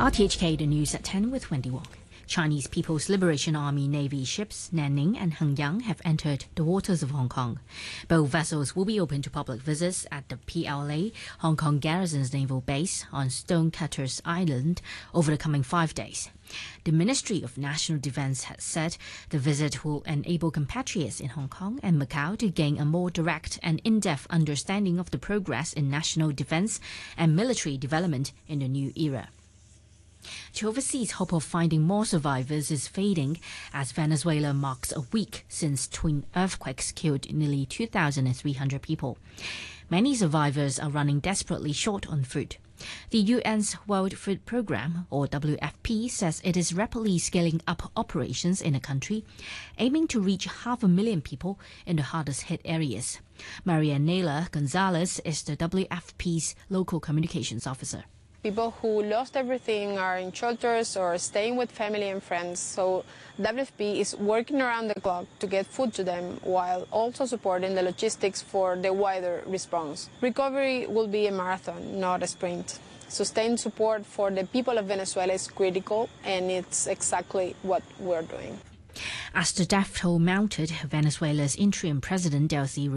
RTHK, the news at 10 with Wendy Wong. Chinese People's Liberation Army Navy ships Nanning and Hengyang have entered the waters of Hong Kong. Both vessels will be open to public visits at the PLA, Hong Kong Garrison's naval base on Stonecutters Island over the coming 5 days. The Ministry of National Defence has said the visit will enable compatriots in Hong Kong and Macau to gain a more direct and in-depth understanding of the progress in national defence and military development in the new era. The overseas hope of finding more survivors is fading as Venezuela marks a week since twin earthquakes killed nearly 2,300 people. Many survivors are running desperately short on food. The UN's World Food Programme, or WFP, says it is rapidly scaling up operations in the country, aiming to reach 500,000 people in the hardest hit areas. Maria Naylor Gonzalez is the WFP's local communications officer. People who lost everything are in shelters or staying with family and friends, so WFP is working around the clock to get food to them while also supporting the logistics for the wider response. Recovery will be a marathon, not a sprint. Sustained support for the people of Venezuela is critical, and it's exactly what we're doing. As the death toll mounted, Venezuela's interim president Delcy